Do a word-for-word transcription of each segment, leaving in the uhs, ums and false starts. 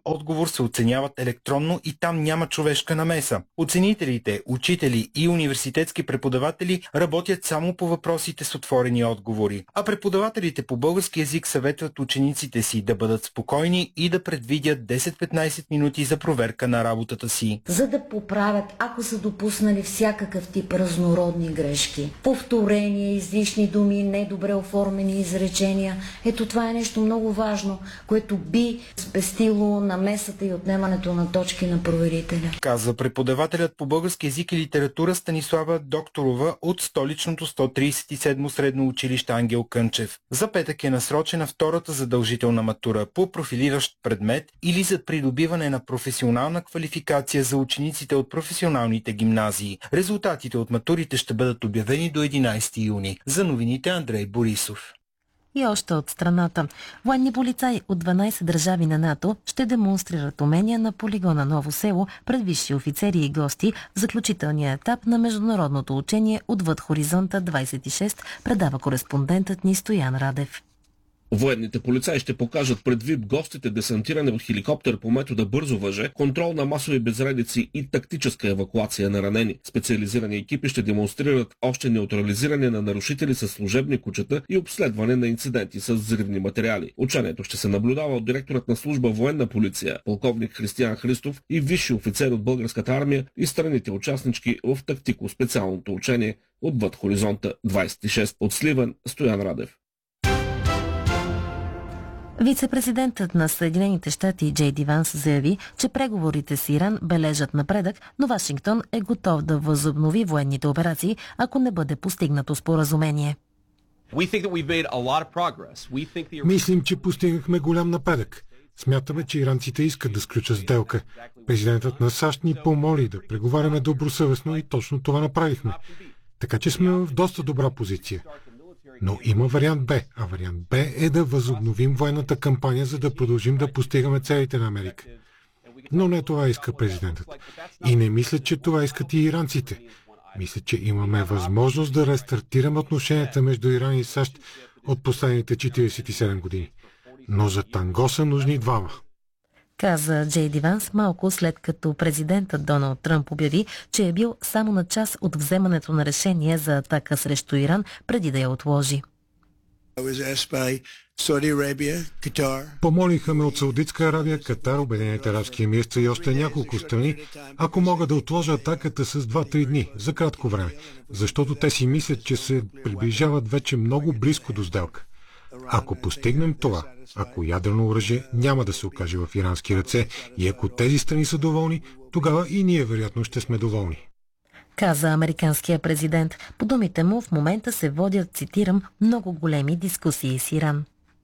отговор се оценяват електронно и там няма човешка намеса. Оценителите, учители и университетски преподаватели работят само по въпросите с отворени отговори, а преподавателите по български език съветват учениците си да бъдат спокойни и да предвидят десет-петнайсет минути за проверка на работата си. За да поправят, ако са допуснали всякакъв тип разнородни грешки, повторения, излишни думи, недобре оформени изречения. Ето това е нещо много важно, което би спестило намесата и отнемането на точки на проверителя. Казва преподавателят по български език и литература Станислава Докторова от столичното сто трийсет и седмо средно училище Ангел Кънчев. За петък е насрочена втората задължителна матура по профилиращ предмет или за придобиване на професионална квалификация за учениците от професионалните гимназии. Резултатите от матурите ще бъдат обявени до единайсети юни. За новините Андрей Борисов. И още от страната. Военни полицаи от дванайсет държави на НАТО ще демонстрират умения на полигона Ново село пред висши офицери и гости в заключителния етап на международното учение Отвъд хоризонта двайсет и шест, предава кореспондентът ни Стоян Радев. Военните полицаи ще покажат пред вип гостите десантиране от хеликоптер по метода бързо въже, контрол на масови безредици и тактическа евакуация на ранени. Специализирани екипи ще демонстрират още неутрализиране на нарушители с служебни кучета и обследване на инциденти с взривни материали. Учението ще се наблюдава от директорът на служба военна полиция, полковник Християн Христов, и висши офицер от българската армия и страните участнички в тактико-специалното учение Отвъд хоризонта двайсет и шест. От Сливен, Стоян Радев. Вице-президентът на Съединените щати Джей Ди Ванс заяви, че преговорите с Иран бележат напредък, но Вашингтон е готов да възобнови военните операции, ако не бъде постигнато споразумение. Мислим, че постигнахме голям напредък. Смятаме, че иранците искат да сключат сделка. Президентът на САЩ ни помоли да преговаряме добросъвестно и точно това направихме. Така че сме в доста добра позиция. Но има вариант Б, а вариант Б е да възобновим военната кампания, за да продължим да постигаме целите на Америка. Но не това иска президентът. И не мисля, че това искат и иранците. Мисля, че имаме възможност да рестартираме отношенията между Иран и САЩ от последните четирийсет и седем години. Но за танго са нужни двама. Каза Джей Ди Ванс малко след като президентът Доналд Тръмп обяви, че е бил само на час от вземането на решение за атака срещу Иран, преди да я отложи. Помолиха ме от Саудитска Арабия, Катар, Обединените арабски емирства и още няколко страни, ако мога да отложа атаката с два-три дни, за кратко време, защото те си мислят, че се приближават вече много близко до сделка. Ако постигнем това, ако ядрено оръжие няма да се окаже в ирански ръце и ако тези страни са доволни, тогава и ние вероятно ще сме доволни. Каза американския президент. По думите му в момента се водят, цитирам, много големи дискусии с Иран.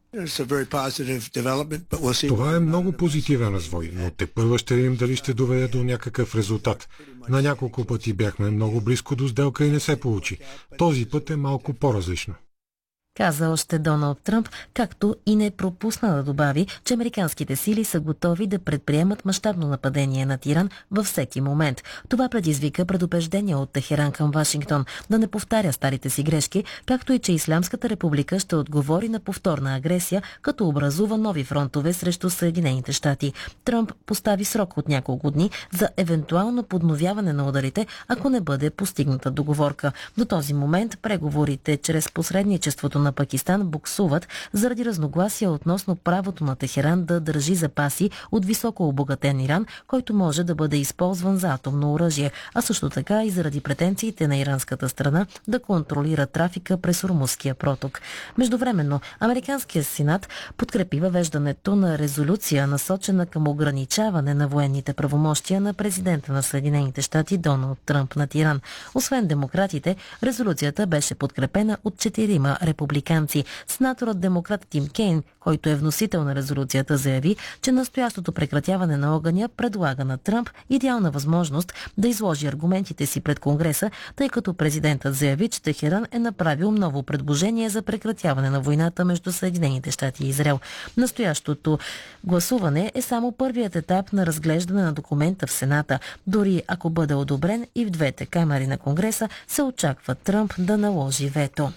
Това е много позитивен развой, но тепърва ще видим дали ще доведе до някакъв резултат. На няколко пъти бяхме много близко до сделка и не се получи. Този път е малко по-различно. Каза още Доналд Тръмп, както и не пропусна да добави, че американските сили са готови да предприемат мащабно нападение над Иран във всеки момент. Това предизвика предупреждение от Техеран към Вашингтон да не повтаря старите си грешки, както и че Ислямската република ще отговори на повторна агресия, като образува нови фронтове срещу Съединените щати. Тръмп постави срок от няколко дни за евентуално подновяване на ударите, ако не бъде постигната договорка. До този момент преговорите чрез посредничеството на Пакистан буксуват заради разногласия относно правото на Техеран да държи запаси от високо обогатен Иран, който може да бъде използван за атомно оръжие, а също така и заради претенциите на иранската страна да контролира трафика през Ормузския проток. Междувременно, Американският сенат подкрепи въвеждането на резолюция, насочена към ограничаване на военните правомощия на президента на Съединените щати Доналд Тръмп над Иран. Освен демократите, резолюцията беше подкрепена от четирима републиканци. Сенаторът демократ Тим Кейн, който е вносител на резолюцията, заяви, че настоящото прекратяване на огъня предлага на Тръмп идеална възможност да изложи аргументите си пред Конгреса, тъй като президентът заяви, че Техеран е направил ново предложение за прекратяване на войната между Съединените щати и Израел. Настоящото гласуване е само първият етап на разглеждане на документа в Сената. Дори ако бъде одобрен и в двете камери на Конгреса, се очаква Тръмп да наложи вето.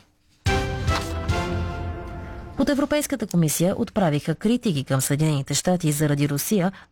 От Европейската комисия отправиха критики към Съединените щати заради Русия